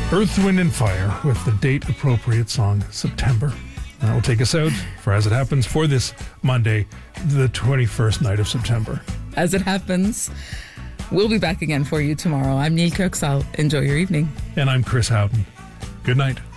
Earth, Wind and Fire with the date-appropriate song, September. That will take us out, for as it happens, for this Monday, the 21st night of September. As it happens, we'll be back again for you tomorrow. I'm Neil Kirksall. Enjoy your evening. And I'm Chris Howden. Good night.